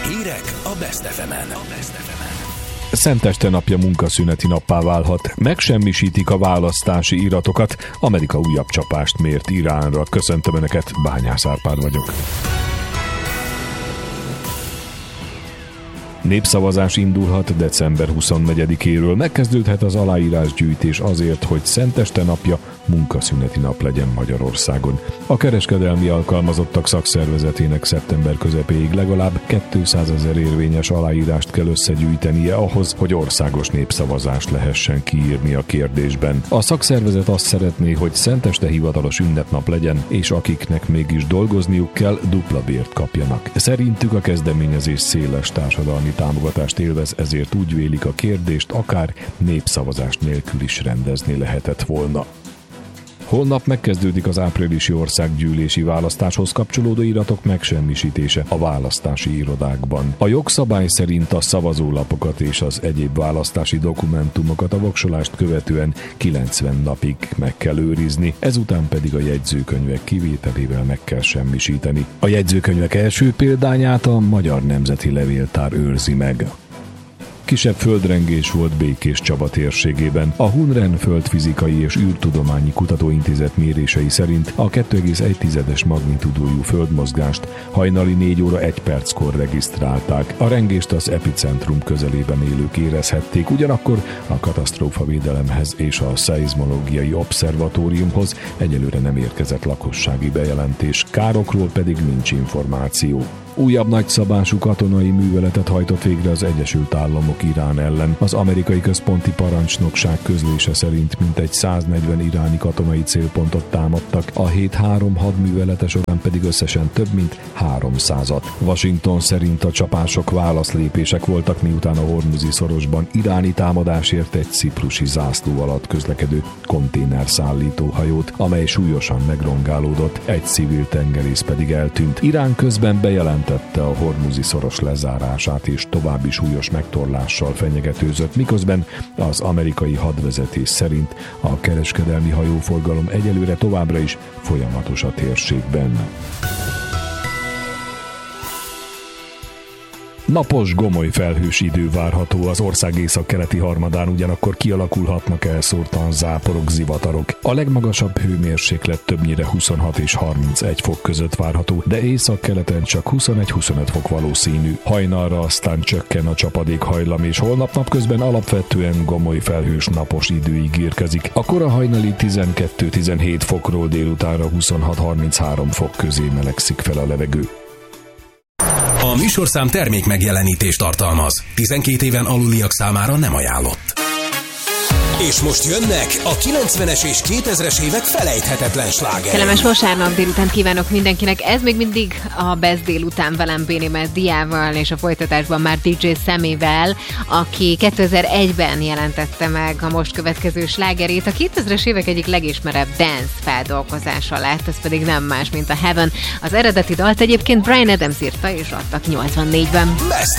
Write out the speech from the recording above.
Hírek a Best FM-en. Szenteste napja munkaszüneti nappá válhat. Megsemmisítik a választási iratokat. Amerika újabb csapást mért Iránra. Köszöntöm Önöket, Bányász Árpád vagyok. Népszavazás indulhat december 24-éről. Megkezdődhet az aláírásgyűjtés azért, hogy Szenteste napja munkaszüneti nap legyen Magyarországon. A kereskedelmi alkalmazottak szakszervezetének szeptember közepéig legalább 200 000 érvényes aláírást kell összegyűjtenie ahhoz, hogy országos népszavazást lehessen kiírni a kérdésben. A szakszervezet azt szeretné, hogy Szenteste hivatalos ünnepnap legyen, és akiknek mégis dolgozniuk kell, dupla bért kapjanak. Szerintük a kezdeményezés széles társadalmi támogatást élvez, ezért úgy vélik, a kérdést akár népszavazás nélkül is rendezni lehetett volna. Holnap megkezdődik az áprilisi országgyűlési választáshoz kapcsolódó iratok megsemmisítése a választási irodákban. A jogszabály szerint a szavazólapokat és az egyéb választási dokumentumokat a voksolást követően 90 napig meg kell őrizni, ezután pedig a jegyzőkönyvek kivételével meg kell semmisíteni. A jegyzőkönyvek első példányát a Magyar Nemzeti Levéltár őrzi meg. Kisebb földrengés volt Békés Csaba térségében. A Hunren Földfizikai és űrtudományi kutatóintézet mérései szerint a 2,1-es magnitúdójú földmozgást hajnali 4 óra 1 perckor regisztrálták. A rengést az epicentrum közelében élők érezhették, ugyanakkor a katasztrófavédelemhez és a szeizmológiai obszervatóriumhoz egyelőre nem érkezett lakossági bejelentés, károkról pedig nincs információ. Újabb nagyszabású katonai műveletet hajtott végre az Egyesült Államok Irán ellen. Az amerikai központi parancsnokság közlése szerint mintegy 140 iráni katonai célpontot támadtak, a hét 3 hadművelete során pedig összesen több mint 300-at. Washington szerint a csapások válaszlépések voltak, miután a Hormuzi szorosban iráni támadásért egy ciprusi zászló alatt közlekedő konténerszállító hajót, amely súlyosan megrongálódott, egy civil tengerész pedig eltűnt. Irán közben bejelentette a Hormuzi szoros lezárását és további súlyos megtorlással fenyegetőzött, miközben az amerikai hadvezetés szerint a kereskedelmi hajóforgalom egyelőre továbbra is folyamatos a térségben. Napos, gomoly felhős idő várható, az ország északkeleti harmadán ugyanakkor kialakulhatnak elszórtan záporok, zivatarok. A legmagasabb hőmérséklet többnyire 26 és 31 fok között várható, de északkeleten csak 21-25 fok valószínű. Hajnalra aztán csökken a csapadékhajlam, és holnap napközben alapvetően gomoly felhős napos idő ígérkezik. A kora hajnali 12-17 fokról délutánra 26-33 fok közé melegszik fel a levegő. A műsorszám termék megjelenítést tartalmaz. 12 éven aluliak számára nem ajánlott. És most jönnek a 90-es és 2000-es évek felejthetetlen slágerei. Kellemes vasárnap délután kívánok mindenkinek. Ez még mindig a Best délután velem Béni Diával, és a folytatásban már DJ Sammyvel, aki 2001-ben jelentette meg a most következő slágerét. A 2000-es évek egyik legismerebb dance feldolgozása lett, ez pedig nem más, mint a Heaven. Az eredeti dalt egyébként Bryan Adams írta és adtak 84-ben.